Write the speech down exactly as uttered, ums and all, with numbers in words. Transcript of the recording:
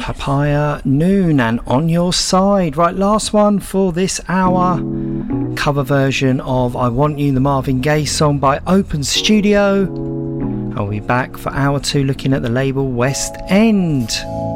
Papaya Noon and On Your Side. Right, last one for this hour. Cover version of I Want You, the Marvin Gaye song by Open Studio. I'll be back for hour two looking at the label West End.